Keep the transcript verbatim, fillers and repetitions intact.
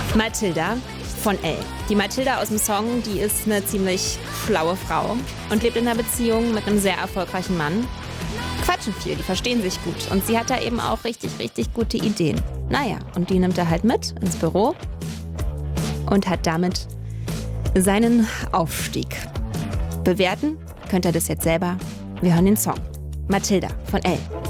Mathilda von Elle. Die Mathilda aus dem Song, die ist eine ziemlich schlaue Frau und lebt in einer Beziehung mit einem sehr erfolgreichen Mann. Quatschen viel, die verstehen sich gut und sie hat da eben auch richtig, richtig gute Ideen. Naja, und die nimmt er halt mit ins Büro und hat damit seinen Aufstieg. Bewerten könnt ihr das jetzt selber. Wir hören den Song. Mathilda von Elle.